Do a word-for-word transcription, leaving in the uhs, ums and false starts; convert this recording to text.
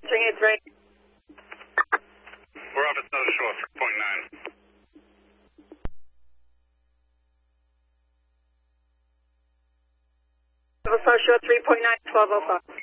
three eight three. We're off at South Shore, three point nine. South Shore, three point nine, twelve oh five.